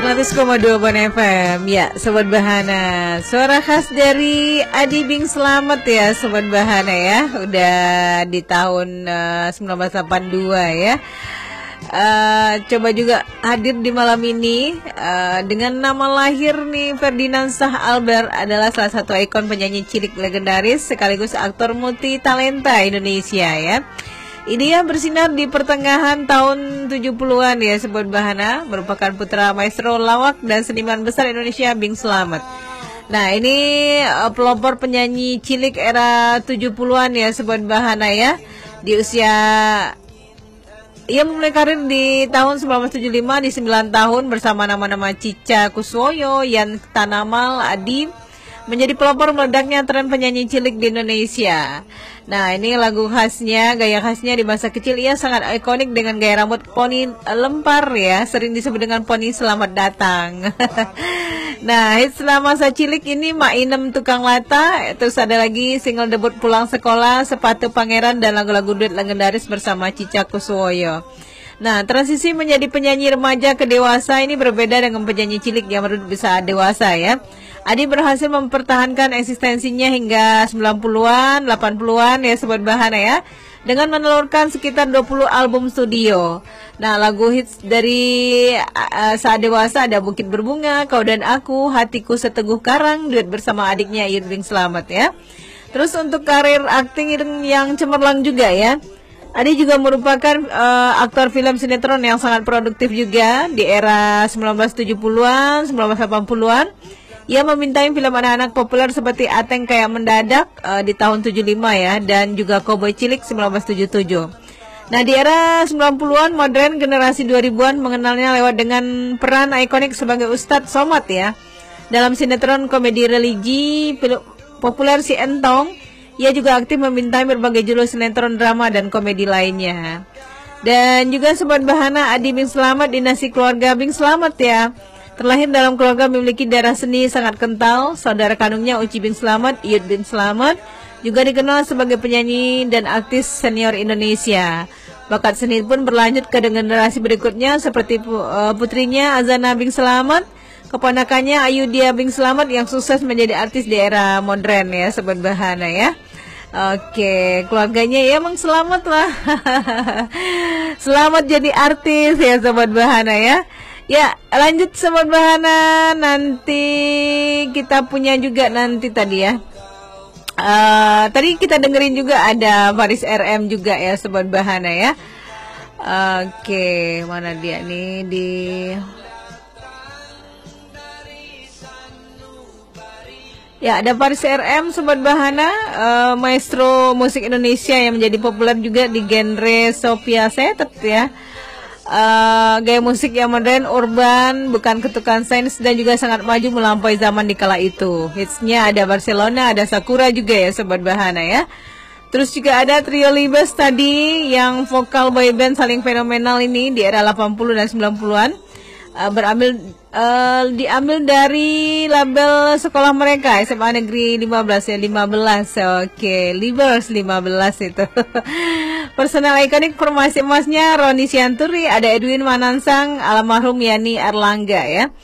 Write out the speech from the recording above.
100,2 Bon FM. Ya, Sobat Bahana, suara khas dari Adi Bing Slamet ya, Sobat Bahana ya. Udah di tahun 1982 ya. Coba juga hadir di malam ini dengan nama lahir nih, Ferdinand Shah Albert adalah salah satu ikon penyanyi cilik legendaris sekaligus aktor multi talenta Indonesia ya. Ini yang bersinar di pertengahan tahun 70-an ya, Sobat Bahana, merupakan putra maestro lawak dan seniman besar Indonesia Bing Slamet. Nah, ini pelopor penyanyi cilik era 70-an ya, Sobat Bahana ya. Di usia ia memulai karir di tahun 1975 di 9 tahun bersama nama-nama Cica Kuswoyo, Yan Tanamal, Adi, menjadi pelopor meledaknya tren penyanyi cilik di Indonesia. Nah, ini lagu khasnya, gaya khasnya di masa kecil ia sangat ikonik dengan gaya rambut poni lempar ya, sering disebut dengan poni selamat datang. Nah, hits selama masa cilik ini Mak Inem Tukang Lata, terus ada lagi single debut Pulang Sekolah, Sepatu Pangeran, dan lagu-lagu duet legendaris bersama Cica Kuswoyo. Nah, transisi menjadi penyanyi remaja ke dewasa ini berbeda dengan penyanyi cilik yang baru bisa dewasa ya. Adi berhasil mempertahankan eksistensinya hingga 90-an, 80-an ya, Sobat Bahana ya, dengan menelurkan sekitar 20 album studio. Nah, lagu hits dari saat dewasa ada Bukit Berbunga, Kau dan Aku, Hatiku Seteguh Karang, duet bersama adiknya Iyut Bing Slamet ya. Terus untuk karir akting yang cemerlang juga ya, Adi juga merupakan aktor film sinetron yang sangat produktif juga di era 1970-an, 1980-an. Ia memintai film anak-anak populer seperti Ateng Kayak Mendadak di tahun 75 ya, dan juga Cowboy Cilik 1977. Nah, di era 90-an modern, generasi 2000-an mengenalnya lewat dengan peran ikonik sebagai Ustadz Somad ya. Dalam sinetron komedi religi populer Si Entong, ia juga aktif memintai berbagai judul sinetron, drama, dan komedi lainnya. Dan juga Sobat Bahana, Adi Bing Slamet dinasti keluarga Bing Slamet ya. Terlahir dalam keluarga memiliki darah seni sangat kental. Saudara kandungnya Uci Bing Slamet, Iyut Bing Slamet, juga dikenal sebagai penyanyi dan artis senior Indonesia. Bakat seni pun berlanjut ke generasi berikutnya seperti putrinya Azana Bing Slamet, keponakannya Ayudia Bing Slamet yang sukses menjadi artis di era modern ya, Sobat Bahana ya. Oke, keluarganya ya emang selamat lah. Selamat jadi artis ya, Sobat Bahana ya. Ya, lanjut Sobat Bahana, nanti kita punya juga nanti tadi ya. Tadi kita dengerin juga ada Faris RM juga ya, Sobat Bahana ya. Oke, mana dia nih di... Ya, ada Faris RM, Sobat Bahana, maestro musik Indonesia yang menjadi populer juga di genre Sophia Setet ya. Gaya musik yang modern, urban, bukan ketukan sains, dan juga sangat maju melampaui zaman di kala itu. Hitsnya ada Barcelona, ada Sakura juga ya, Sobat Bahana ya. Terus juga ada Trio Libes tadi yang vokal boyband saling fenomenal ini di era 80 dan 90-an. Diambil dari label sekolah mereka SMA Negeri 15 ya, 15. Oke, Libers 15 itu. Personal ikonik formasi emasnya Roni Sianturi, ada Edwin Manansang, almarhum Yani Erlangga ya.